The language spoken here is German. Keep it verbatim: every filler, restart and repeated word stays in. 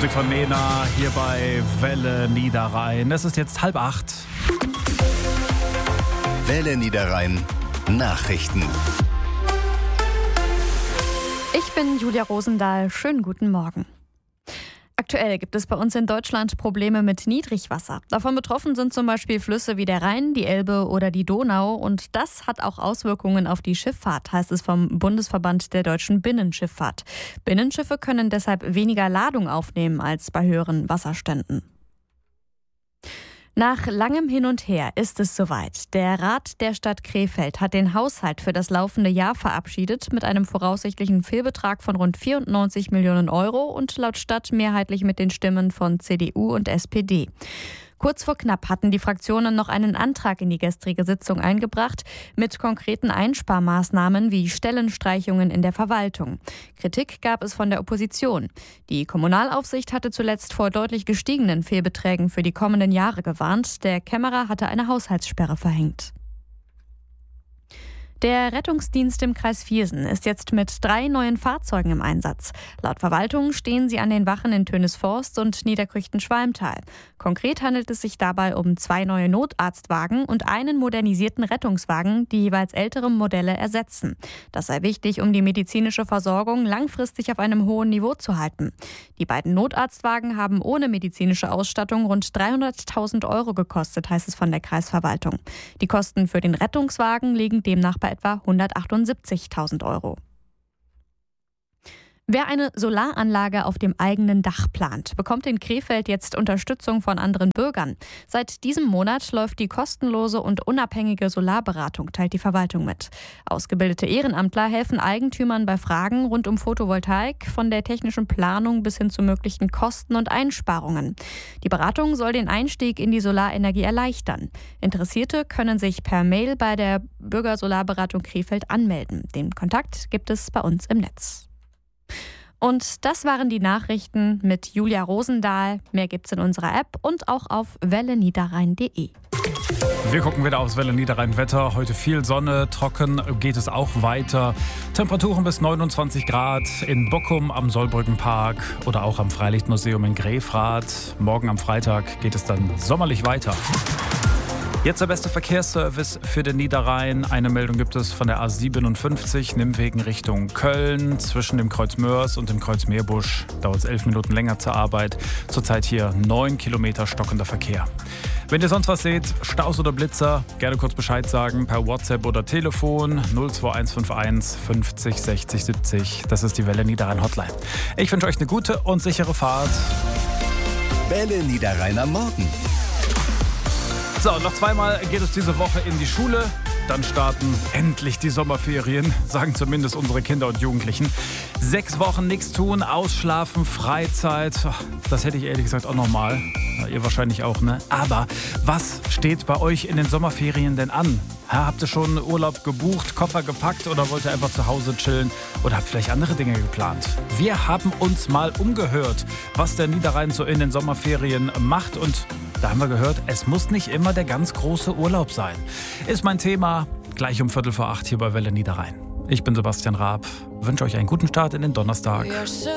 Musik von Nena hier bei Welle Niederrhein. Es ist jetzt halb acht. Welle Niederrhein Nachrichten. Ich bin Julia Rosendahl. Schönen guten Morgen. Aktuell gibt es bei uns in Deutschland Probleme mit Niedrigwasser. Davon betroffen sind zum Beispiel Flüsse wie der Rhein, die Elbe oder die Donau. Und das hat auch Auswirkungen auf die Schifffahrt, heißt es vom Bundesverband der deutschen Binnenschifffahrt. Binnenschiffe können deshalb weniger Ladung aufnehmen als bei höheren Wasserständen. Nach langem Hin und Her ist es soweit. Der Rat der Stadt Krefeld hat den Haushalt für das laufende Jahr verabschiedet mit einem voraussichtlichen Fehlbetrag von rund vierundneunzig Millionen Euro und laut Stadt mehrheitlich mit den Stimmen von C D U und S P D. Kurz vor knapp hatten die Fraktionen noch einen Antrag in die gestrige Sitzung eingebracht mit konkreten Einsparmaßnahmen wie Stellenstreichungen in der Verwaltung. Kritik gab es von der Opposition. Die Kommunalaufsicht hatte zuletzt vor deutlich gestiegenen Fehlbeträgen für die kommenden Jahre gewarnt. Der Kämmerer hatte eine Haushaltssperre verhängt. Der Rettungsdienst im Kreis Viersen ist jetzt mit drei neuen Fahrzeugen im Einsatz. Laut Verwaltung stehen sie an den Wachen in Tönisforst und Niederkrüchten-Schwalmtal. Konkret handelt es sich dabei um zwei neue Notarztwagen und einen modernisierten Rettungswagen, die jeweils ältere Modelle ersetzen. Das sei wichtig, um die medizinische Versorgung langfristig auf einem hohen Niveau zu halten. Die beiden Notarztwagen haben ohne medizinische Ausstattung rund dreihunderttausend Euro gekostet, heißt es von der Kreisverwaltung. Die Kosten für den Rettungswagen liegen demnach bei etwa hundertachtundsiebzigtausend Euro. Wer eine Solaranlage auf dem eigenen Dach plant, bekommt in Krefeld jetzt Unterstützung von anderen Bürgern. Seit diesem Monat läuft die kostenlose und unabhängige Solarberatung, teilt die Verwaltung mit. Ausgebildete Ehrenamtler helfen Eigentümern bei Fragen rund um Photovoltaik, von der technischen Planung bis hin zu möglichen Kosten und Einsparungen. Die Beratung soll den Einstieg in die Solarenergie erleichtern. Interessierte können sich per Mail bei der Bürgersolarberatung Krefeld anmelden. Den Kontakt gibt es bei uns im Netz. Und das waren die Nachrichten mit Julia Rosendahl. Mehr gibt's in unserer App und auch auf welle niederrhein punkt de. Wir gucken wieder aufs Welle Niederrhein Wetter. Heute viel Sonne, trocken geht es auch weiter. Temperaturen bis neunundzwanzig Grad in Bockum am Sollbrückenpark oder auch am Freilichtmuseum in Grefrath. Morgen am Freitag geht es dann sommerlich weiter. Jetzt der beste Verkehrsservice für den Niederrhein. Eine Meldung gibt es von der A siebenundfünfzig, Nimmwegen Richtung Köln. Zwischen dem Kreuz Mörs und dem Kreuz Meerbusch dauert es elf Minuten länger zur Arbeit. Zurzeit hier neun Kilometer stockender Verkehr. Wenn ihr sonst was seht, Staus oder Blitzer, gerne kurz Bescheid sagen per WhatsApp oder Telefon null zwei eins fünf eins fünfzig sechzig siebzig. Das ist die Welle Niederrhein Hotline. Ich wünsche euch eine gute und sichere Fahrt. Welle Niederrhein am Morgen. So, noch zweimal geht es diese Woche in die Schule. Dann starten endlich die Sommerferien, sagen zumindest unsere Kinder und Jugendlichen. Sechs Wochen nichts tun, ausschlafen, Freizeit. Das hätte ich ehrlich gesagt auch noch mal. Ja, ihr wahrscheinlich auch, ne? Aber was steht bei euch in den Sommerferien denn an? Ja, habt ihr schon Urlaub gebucht, Koffer gepackt oder wollt ihr einfach zu Hause chillen? Oder habt vielleicht andere Dinge geplant? Wir haben uns mal umgehört, was der Niederrhein so in den Sommerferien macht. Und da haben wir gehört, es muss nicht immer der ganz große Urlaub sein. Ist mein Thema gleich um Viertel vor acht hier bei Welle Niederrhein. Ich bin Sebastian Raab, wünsche euch einen guten Start in den Donnerstag.